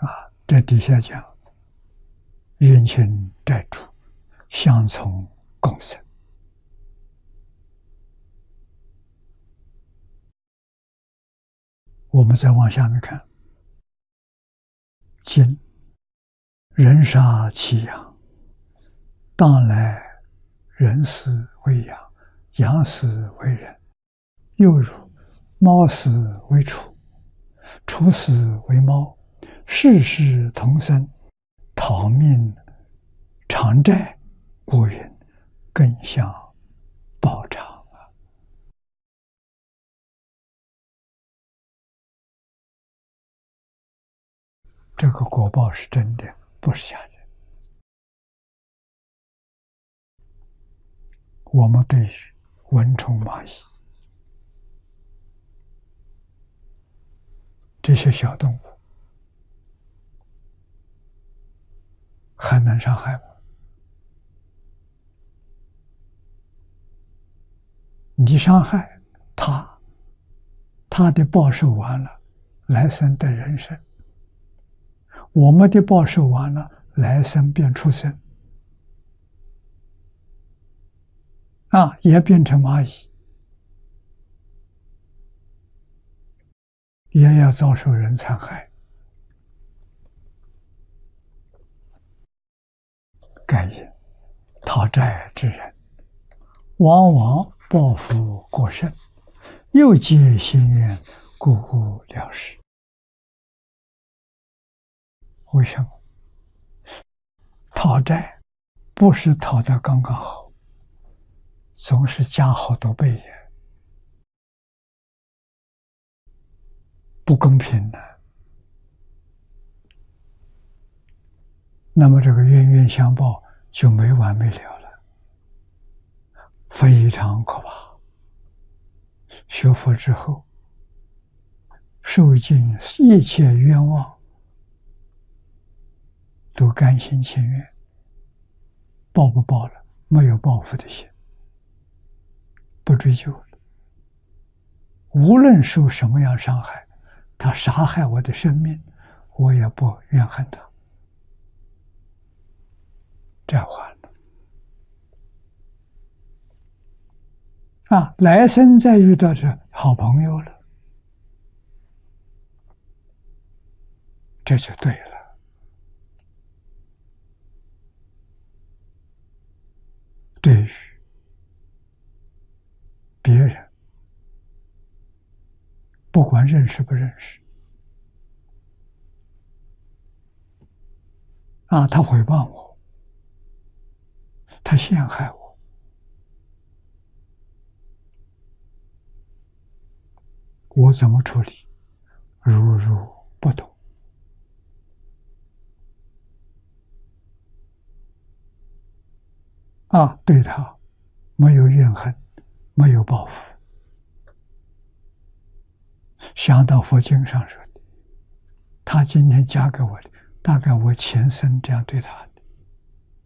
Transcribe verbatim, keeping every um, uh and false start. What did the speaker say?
啊，这底下讲冤亲债主相从共生。我们再往下面看，今人杀其阳，当来人死为阳，阳死为人。又如猫死为畜，畜死为猫，世世同生，讨命偿债，故云更相报偿啊。这个果报是真的，不是假的。我们对于蚊虫蚂蚁这些小动物还能伤害吗？你伤害它，它的报受完了，来生得人生；我们的报受完了，来生变畜生，啊，也变成蚂蚁，也要遭受人残害。盖言讨债之人，往往报复过甚，又结心愿，故无了事。为什么？讨债不是讨得刚刚好，总是加好多倍也，不公平的。那么这个冤冤相报就没完没了了，非常可怕。学佛之后，受尽一切冤枉，都甘心情愿，报不报了，没有报复的心，不追究了。无论受什么样伤害，他杀害我的生命，我也不怨恨他。这样还了啊！来生再遇到这好朋友了，这就对了。对于别人，不管认识不认识，啊，他诽谤我，他陷害我，我怎么处理？如如不动。啊，对他没有怨恨，没有报复。想到佛经上说的，他今天嫁给我的，大概我前生这样对他的。